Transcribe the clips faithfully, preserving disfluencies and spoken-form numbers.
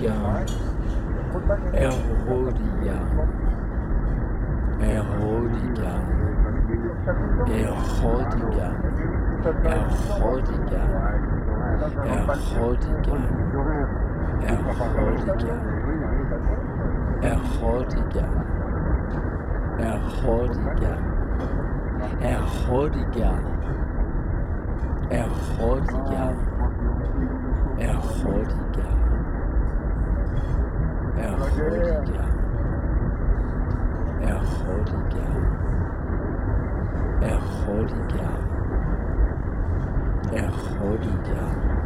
Erhodiger, Erhodiger, Erhodiger, Erhodiger, Erhodiger, Erhodiger, Erhodiger, Erhodiger, Erhodiger, Erhodiger, Erhodiger, Erhodiger, Erhodiger, Erhodiger, Erhodiger, Erhodiger,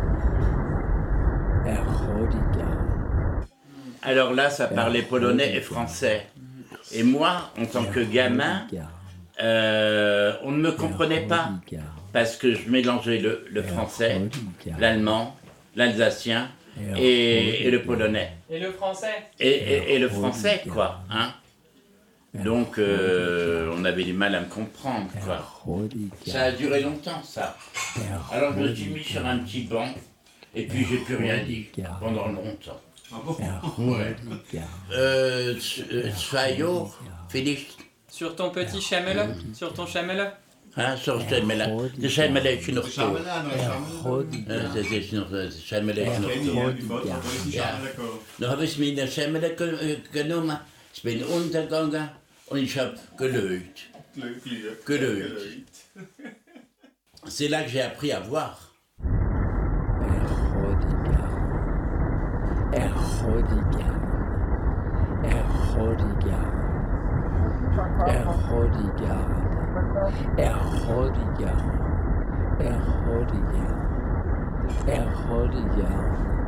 Erhodiger. Alors là, ça parlait polonais et français. Et moi, en tant que gamin, euh, on ne me comprenait pas. Parce que je mélangeais le, le français, l'allemand, l'alsacien et, et le polonais. Et le français. Et, et, et le français, quoi. Hein. Donc, euh, on avait du mal à me comprendre, quoi. Ça a duré longtemps, ça. Alors, je me suis mis sur un petit banc, et puis j'ai plus rien dit pendant longtemps. Ah bon? Ouais. Euh, Zwajo, Félix. Sur ton petit chamela? Sur ton chamela? Hein, sur Chamela. Det Chamela är knorr. Det är knorr. Chamela är knorr. Ja. Då habe ich mir Chamela genommen. Ich bin untergegangen und ich habe gelöst. Gelöst. C'est là que j'ai appris à voir. Erhodiger, Erhodiger, Erhodiger, Erhodiger, Erhodiger, Erhodiger,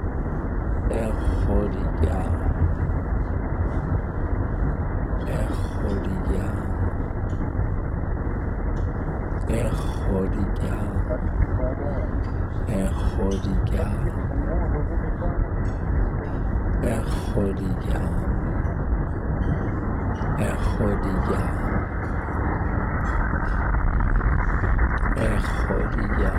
Erhodiger, Erhodiger, Erhodiger, Erhodiger, Erhodiger, Erhodiger, Erhodiger,